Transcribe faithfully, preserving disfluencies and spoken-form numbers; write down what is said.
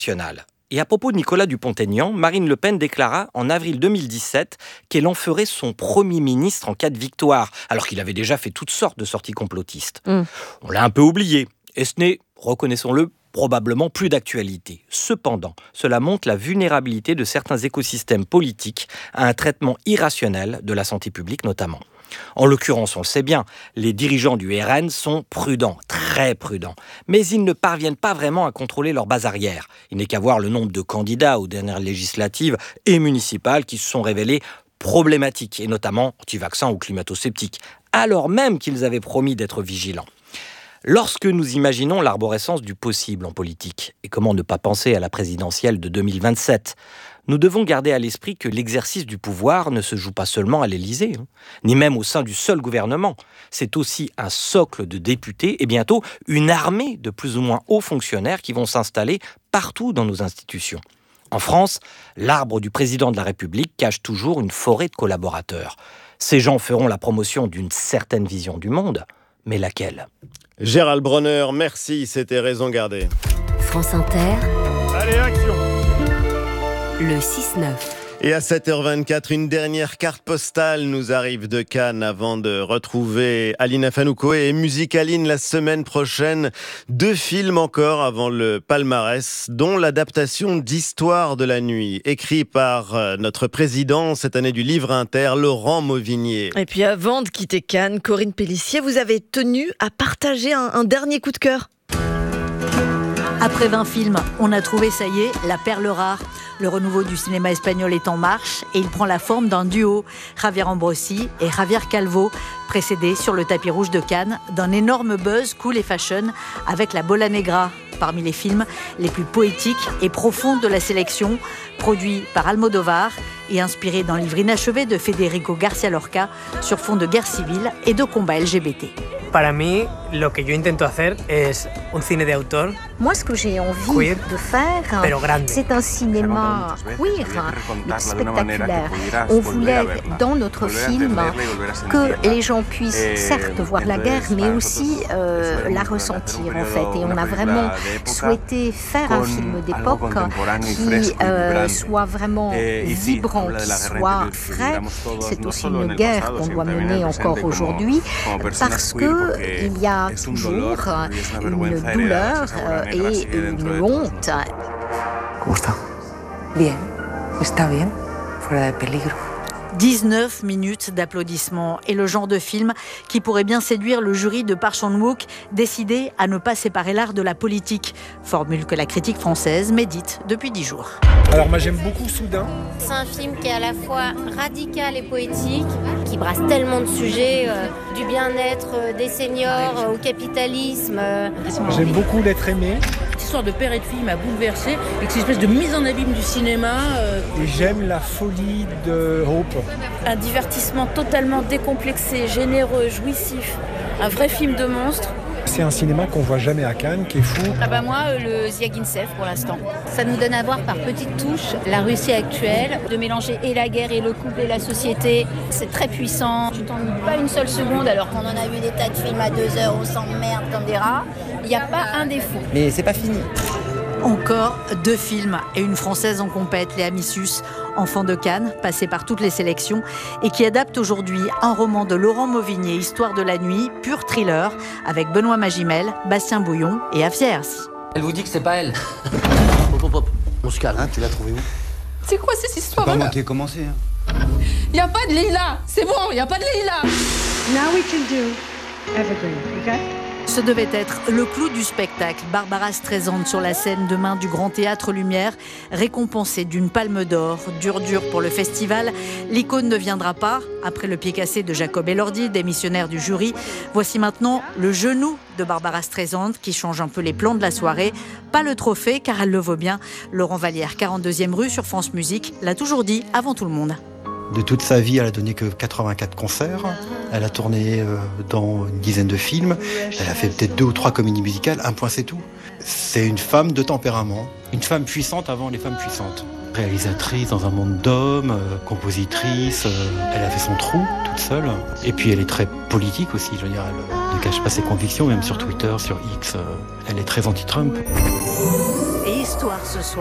nationale. Et à propos de Nicolas Dupont-Aignan, Marine Le Pen déclara en avril deux mille dix-sept qu'elle en ferait son Premier ministre en cas de victoire, alors qu'il avait déjà fait toutes sortes de sorties complotistes. Mmh. On l'a un peu oublié, et ce n'est, reconnaissons-le, probablement plus d'actualité. Cependant, cela montre la vulnérabilité de certains écosystèmes politiques à un traitement irrationnel de la santé publique notamment. En l'occurrence, on le sait bien, les dirigeants du R N sont prudents, très prudents. Mais ils ne parviennent pas vraiment à contrôler leur base arrière. Il n'est qu'à voir le nombre de candidats aux dernières législatives et municipales qui se sont révélés problématiques, et notamment anti-vaccins ou climato-sceptiques, alors même qu'ils avaient promis d'être vigilants. Lorsque nous imaginons l'arborescence du possible en politique, et comment ne pas penser à la présidentielle de deux mille vingt-sept, nous devons garder à l'esprit que l'exercice du pouvoir ne se joue pas seulement à l'Élysée, hein, ni même au sein du seul gouvernement. C'est aussi un socle de députés et bientôt une armée de plus ou moins hauts fonctionnaires qui vont s'installer partout dans nos institutions. En France, l'arbre du président de la République cache toujours une forêt de collaborateurs. Ces gens feront la promotion d'une certaine vision du monde, mais laquelle ? Gérald Bronner, merci, c'était Raison Gardée. France Inter. Allez, action ! Le six neuf. Et à sept heures vingt-quatre, une dernière carte postale nous arrive de Cannes avant de retrouver Aline Afanoukoé et Musicaline la semaine prochaine. Deux films encore avant le palmarès, dont l'adaptation d'Histoire de la nuit, écrit par notre président cette année du Livre Inter, Laurent Mauvignier. Et puis avant de quitter Cannes, Corinne Pélissier, vous avez tenu à partager un, un dernier coup de cœur. Après vingt films, on a trouvé, ça y est, la perle rare. Le renouveau du cinéma espagnol est en marche et il prend la forme d'un duo, Javier Ambrosi et Javier Calvo, précédés sur le tapis rouge de Cannes d'un énorme buzz cool et fashion avec La Bola Negra, parmi les films les plus poétiques et profonds de la sélection, produit par Almodovar et inspiré d'un livre inachevé de Federico García Lorca sur fond de guerre civile et de combat L G B T. Para mí, lo que yo intento hacer es un cine de autor. Moi, ce que j'ai envie queer, de faire, c'est un cinéma queer, spectaculaire. On voulait, dans notre film, que les gens puissent certes voir la guerre, mais aussi euh, la ressentir, en fait. Et on a vraiment souhaité faire un film d'époque qui euh, soit vraiment vibrant, qui soit frais. C'est aussi une guerre qu'on doit mener encore aujourd'hui, parce que il y a toujours une douleur et une honte. ¿Cómo está? Bien, está bien, fuera de peligro. dix-neuf minutes d'applaudissements et le genre de film qui pourrait bien séduire le jury de Park Chan-wook, décidé à ne pas séparer l'art de la politique, formule que la critique française médite depuis dix jours. Alors moi j'aime beaucoup Soudain. C'est un film qui est à la fois radical et poétique, qui brasse tellement de sujets, euh, du bien-être euh, des seniors euh, au capitalisme. Euh. J'aime beaucoup L'être aimé. Cette histoire de père et de fille m'a bouleversée, avec cette espèce de mise en abîme du cinéma. Euh. Et j'aime la folie de Hope. Un divertissement totalement décomplexé, généreux, jouissif, un vrai film de monstre. C'est un cinéma qu'on voit jamais à Cannes, qui est fou. Ah bah moi, le Ziagintsev pour l'instant. Ça nous donne à voir par petites touches la Russie actuelle, de mélanger et la guerre et le couple et la société. C'est très puissant. Tu t'ennuies pas une seule seconde alors qu'on en a vu des tas de films à deux heures, on s'emmerde comme des rats. Il n'y a pas un défaut. Mais c'est pas fini. Encore deux films et une Française en compète, Léa Missus, enfant de Cannes, passée par toutes les sélections et qui adapte aujourd'hui un roman de Laurent Mauvignier, Histoire de la nuit, pur thriller, avec Benoît Magimel, Bastien Bouillon et Afia Hersi. Elle vous dit que c'est pas elle. Hop, hop, hop, on se calme. Hein, tu l'as trouvé où? C'est quoi cette histoire? C'est pas moi qui ai commencé. Hein. Y a pas de Leila, c'est bon, y a pas de Leila. Now we can do Evergreen, okay? Ce devait être le clou du spectacle. Barbara Streisand sur la scène demain du Grand Théâtre Lumière, récompensée d'une palme d'or. Dur dur pour le festival. L'icône ne viendra pas. Après le pied cassé de Jacob Elordi, démissionnaire du jury, voici maintenant le genou de Barbara Streisand qui change un peu les plans de la soirée. Pas le trophée, car elle le vaut bien. Laurent Vallière, quarante-deuxième rue sur France Musique, l'a toujours dit avant tout le monde. De toute sa vie, elle a donné que quatre-vingt-quatre concerts. Elle a tourné dans une dizaine de films. Elle a fait peut-être deux ou trois comédies musicales. Un point, c'est tout. C'est une femme de tempérament. Une femme puissante avant les femmes puissantes. Réalisatrice dans un monde d'hommes, compositrice. Elle a fait son trou toute seule. Et puis elle est très politique aussi. Je veux dire, elle ne cache pas ses convictions, même sur Twitter, sur X. Elle est très anti-Trump. Et histoire ce soir.